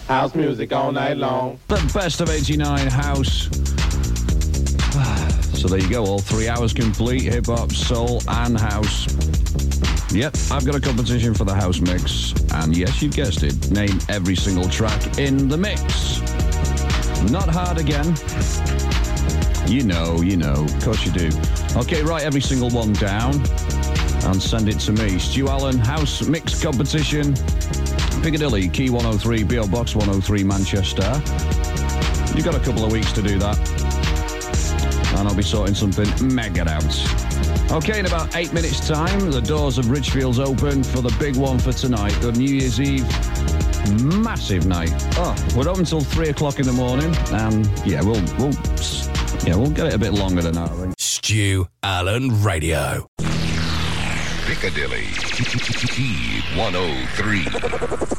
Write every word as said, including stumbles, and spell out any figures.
House music all night long. The best of eighty-nine house. So there you go, all three hours complete, hip-hop, soul, and house. Yep, I've got a competition for the house mix. And yes, you guessed it, name every single track in the mix. Not hard again. You know, you know, of course you do. Okay, write every single one down and send it to me. Stu Allen, House Mix Competition, Piccadilly, Key one oh three, P O Box one oh three, Manchester. You've got a couple of weeks to do that. And I'll be sorting something mega out. Okay, in about eight minutes' time, the doors of Richfield's open for the big one for tonight, the New Year's Eve massive night. Oh, we're open until three o'clock in the morning, and yeah, we'll we'll yeah we'll get it a bit longer than that, I think. Stu Allen Radio. Piccadilly, Key one oh three.